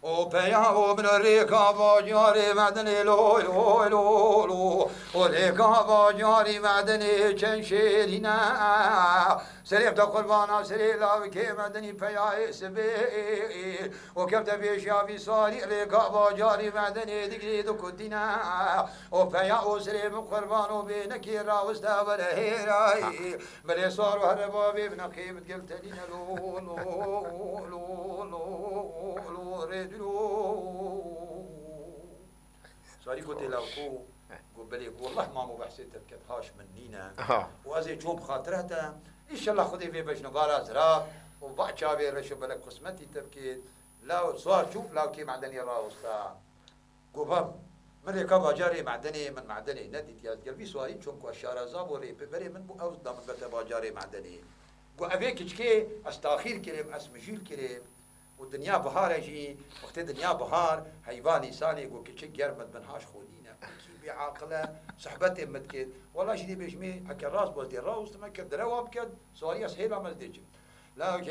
او پیا و من ریکا با جاری مدنی لو لو لو لو و ریکا با جاری مدنی چن شیرینا سريف دخل بانا سري لا كي مدني پیا سبي و كبت بيشا في صاري ریکا با جاری مدني دگري دو كدينا و پیا و سري قربان و بينكي راوستا برهيراي بلي صار وهربا بيبنا قيمت قلت لنا لو لو لو لو لو رجلو صاري قلت له قبلي والله ما مو بحسيت تبكت هاش منينا وازي جوب خاطرته ان شاء الله خذي في باش نقال ازراب وبعد شابي رشو بلك قسمتي تبكيت لا صار شوف لا كي معدني راوستا قبم من ركب جاري معدني من معدني نديت يا قلبي سواري شونكو الشارع زاب وري بري من بو اوزدا من بتا جاري معدني قو ابيك كي استاخير كريم اسمجيل كريم والدنيا بهار يجي وقت الدنيا بهار حيواني سالي قو كي جرمد منهاش خولينا كي بعاقله صحبتي متكد والله شدي بيجمي هكا راس بولدي راوس ما كد رواب كد سواري سهيله ملديج لا